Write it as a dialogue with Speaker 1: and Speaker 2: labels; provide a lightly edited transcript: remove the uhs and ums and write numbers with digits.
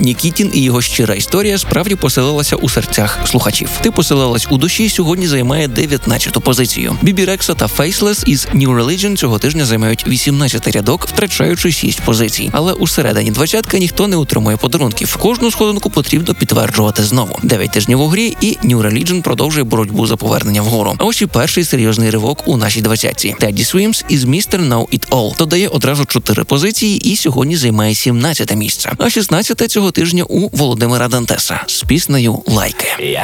Speaker 1: Нікітін і його щира історія справді поселилася у серцях слухачів. Ти поселилась у душі сьогодні займає 19-ту позицію. Бібі Рекса та Faceless із New Religion цього тижня займають 18-й рядок, втрачаючи 6 позицій. Але у середині 20-ки ніхто не отримує подарунків. Кожну сходинку потрібно підтверджувати знову. 9 тижнів у грі і New Religion продовжує боротьбу за повернення вгору. А ось і перший серйозний ривок у нашій 20-ці. Teddy Swims із Mr. Know It All додає одразу 4 позиції і сьогодні займає 17-те місце. А 16-те цього тижня у Володимира Дантеса з піснею «Лайки».